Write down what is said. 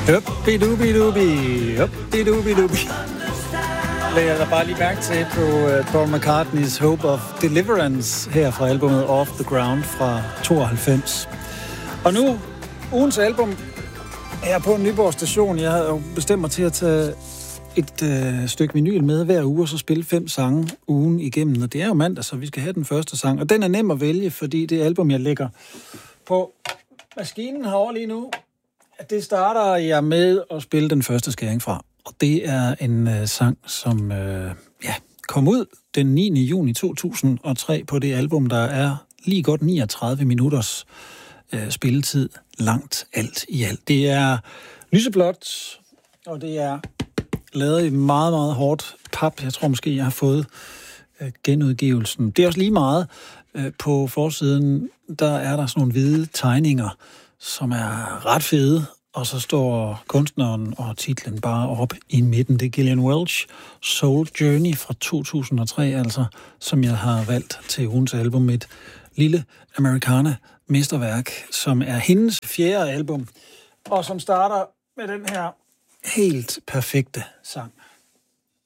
Uppi-dubi-dubi, uppi-dubi-dubi. Lægger jeg bare lige mærke til på Paul McCartneys Hope of Deliverance her fra albumet Off the Ground fra 92. Og nu, ugens album her på Nyborg Station. Jeg havde jo bestemt mig til at tage et stykke vinyl med hver uge, og så spille 5 sange ugen igennem. Og det er jo mandag, så vi skal have den første sang. Og den er nem at vælge, fordi det album, jeg lægger på maskinen herovre lige nu, det starter jeg med at spille den første skæring fra. Og det er en sang, som kom ud den 9. juni 2003 på det album, der er lige godt 39 minutters spilletid langt alt i alt. Det er lyseblåt, og det er lavet i meget, meget hårdt pap. Jeg tror måske, jeg har fået genudgivelsen. Det er også lige meget. På forsiden, der er der sådan nogle hvide tegninger, som er ret fede, og så står kunstneren og titlen bare op i midten. Det er Gillian Welch, Soul Journey fra 2003, altså, som jeg har valgt til ugens album. Et lille Americana-mesterværk, som er hendes 4. album, og som starter med den her helt perfekte sang.